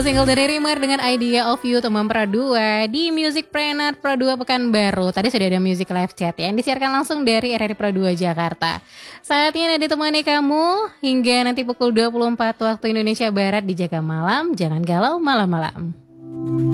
Single dari Rimar dengan Idea of You teman Pro 2 di Music Planner Pro 2 Pekanbaru. Tadi sudah ada Music Live Chat ya, yang disiarkan langsung dari RRI Pro 2 Jakarta. Saatnya ada ditemani kamu hingga nanti pukul 24 waktu Indonesia Barat di Jaga Malam. Jangan galau malam-malam.